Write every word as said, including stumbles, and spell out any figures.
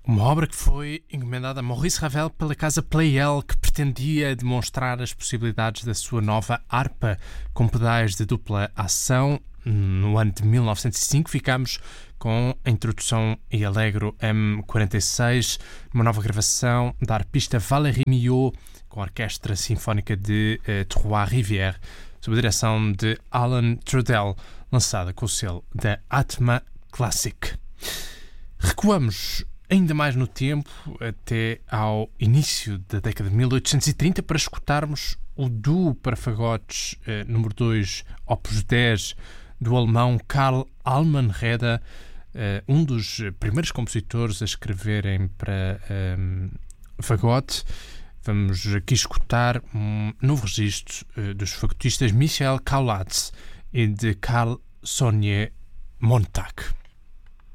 Uma obra que foi encomendada a Maurice Ravel pela casa Pleyel, que pretendia demonstrar as possibilidades da sua nova harpa com pedais de dupla ação. No ano de mil novecentos e cinco ficámos com a introdução e Allegro M quarenta e seis, uma nova gravação da harpista Valérie Millot com a Orquestra Sinfónica de eh, Trois-Rivières, sob a direção de Alan Trudel, lançada com o selo da Atma Classic. Recuamos ainda mais no tempo, até ao início da década de mil oitocentos e trinta, para escutarmos o duo para fagotes eh, número dois, opus dez, do alemão Karl Almenreda, eh, um dos primeiros compositores a escreverem para eh, fagote. Vamos aqui escutar um novo registro eh, dos fagotistas Michel Kaulatz e de Carl Sonnier Montag.